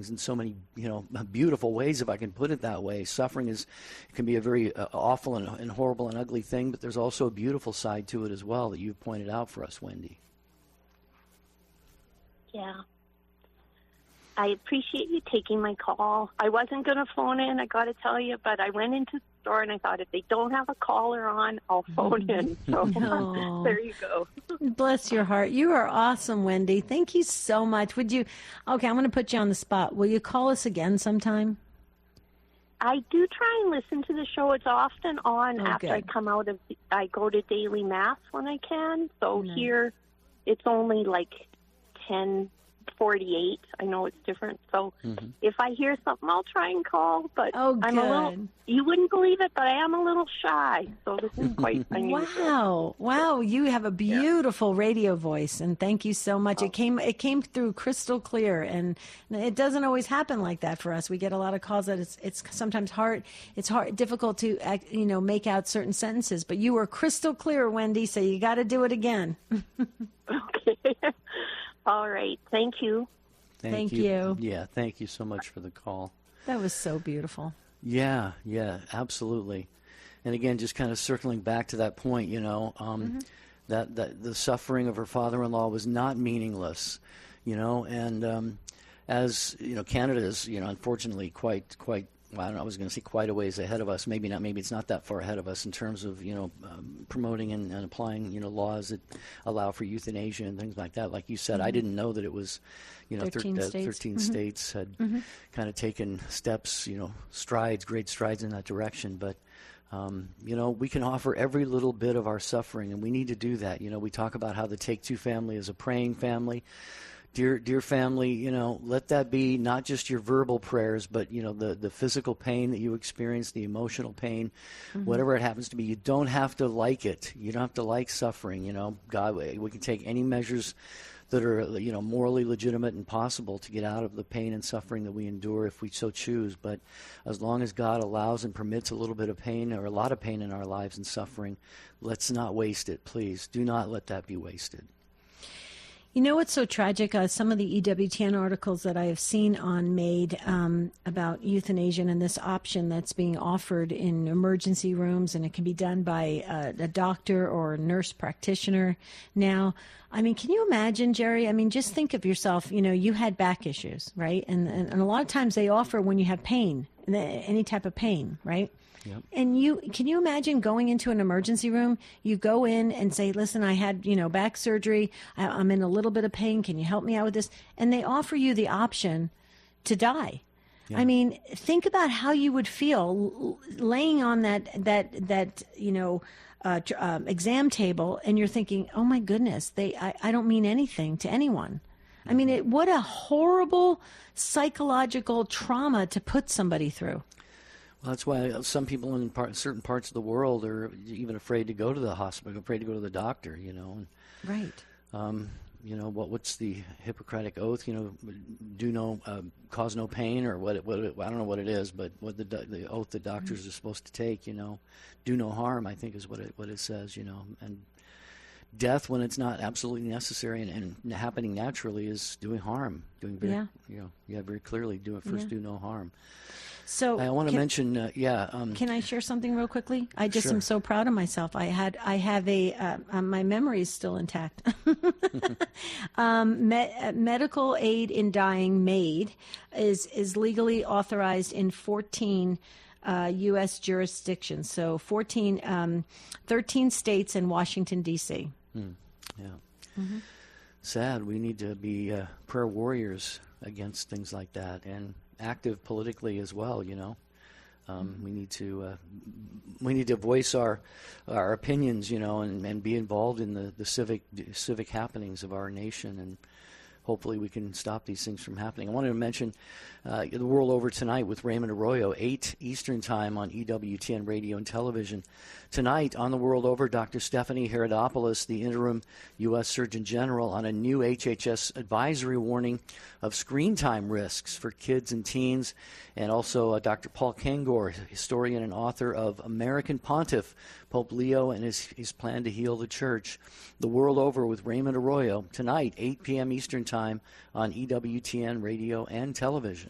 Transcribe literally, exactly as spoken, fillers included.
in so many, you know, beautiful ways, if I can put it that way. Suffering is can be a very uh, awful and, and horrible and ugly thing, but there's also a beautiful side to it as well that you've pointed out for us, Wendy. Yeah. I appreciate you taking my call. I wasn't going to phone in, I got to tell you, but I went into the store and I thought if they don't have a caller on, I'll phone in. So No. there you go. Bless your heart. You are awesome, Wendy. Thank you so much. Would you, okay, I'm going to put you on the spot. Will you call us again sometime? I do try and listen to the show. It's often on Oh, after good. I come out of, I go to daily mass when I can. So Nice. here it's only like ten forty-eight. I know it's different. So Mm-hmm. if I hear something, I'll try and call. But Oh, I'm a little, good. you wouldn't believe it, but I am a little shy. So this is quite unusual. Wow. Wow. You have a beautiful radio voice, and thank you so much. It came it came through crystal clear, and it doesn't always happen like that for us. We get a lot of calls that it's it's sometimes hard it's hard difficult to act, you know, make out certain sentences, but you were crystal clear, Wendy, so you got to do it again. Okay. All right. Thank you. Thank you. Yeah, thank you so much for the call. That was so beautiful. Yeah, yeah, absolutely. And again, just kind of circling back to that point, you know, um, Mm-hmm. that, that the suffering of her father-in-law was not meaningless, you know, and um, as, you know, Canada is, you know, unfortunately quite, quite, well, I don't know, I was going to say quite a ways ahead of us. Maybe not, maybe it's not that far ahead of us in terms of, you know, um, promoting and, and applying, you know, laws that allow for euthanasia and things like that. Like you said, Mm-hmm. I didn't know that it was, you know, thirteen thir- uh, states. thirteen Mhm. states had kind of taken steps, you know, strides, great strides in that direction. But, um, you know, we can offer every little bit of our suffering, and we need to do that. You know, we talk about how the Take Two family is a praying family. Dear, dear family, you know, let that be not just your verbal prayers, but, you know, the, the physical pain that you experience, the emotional pain, whatever it happens to be. You don't have to like it. You don't have to like suffering, you know. God, we can take any measures that are, you know, morally legitimate and possible to get out of the pain and suffering that we endure if we so choose. But as long as God allows and permits a little bit of pain or a lot of pain in our lives and suffering, let's not waste it, please. Do not let that be wasted. You know what's so tragic? Uh, some of the E W T N articles that I have seen on Made um, about euthanasia and this option that's being offered in emergency rooms, and it can be done by uh, a doctor or a nurse practitioner now. I mean, can you imagine, Jerry? I mean, just think of yourself. You know, you had back issues, right? And, and, and a lot of times they offer when you have pain, any type of pain, right? Yep. And you, can you imagine going into an emergency room? You go in and say, listen, I had, you know, back surgery. I, I'm in a little bit of pain. Can you help me out with this? And they offer you the option to die. Yeah. I mean, think about how you would feel l- laying on that, that, that, you know, uh, tr- um, exam table, and you're thinking, oh my goodness, they, I, I don't mean anything to anyone. I mean, it, what a horrible psychological trauma to put somebody through. Well, that's why some people in part, certain parts of the world are even afraid to go to the hospital, afraid to go to the doctor, you know. And, Right. um, you know, what what's the Hippocratic oath? You know, do no, uh, cause no pain, or what, it, what it, I don't know what it is, but what the the oath that doctors are supposed to take, you know, do no harm, I think is what it what it says, you know. And death, when it's not absolutely necessary and, and happening naturally, is doing harm, doing very, Yeah. you know, yeah, very clearly, do it first, Yeah. do no harm. So I want to can- mention, uh, yeah. Um, Can I share something real quickly? I just Sure. am so proud of myself. I had, I have a, uh, uh, my memory is still intact. um, me- uh, medical aid in dying MAID is is legally authorized in fourteen uh, U S jurisdictions. So fourteen, um, thirteen states and Washington D C. Yeah. Sad. We need to be uh, prayer warriors against things like that, and active politically as well. You know, um, we need to uh, we need to voice our our opinions. You know, and, and be involved in the, the civic civic happenings of our nation, and hopefully we can stop these things from happening. I wanted to mention uh, the World Over tonight with Raymond Arroyo, eight Eastern Time on E W T N Radio and Television. Tonight on the World Over, Doctor Stephanie Herodopoulos, the interim U S Surgeon General, on a new H H S advisory warning of screen time risks for kids and teens, and also uh, Doctor Paul Kengor, historian and author of American Pontiff, Pope Leo and his, his plan to heal the church. The World Over with Raymond Arroyo, tonight, eight p.m. Eastern Time on E W T N Radio and Television.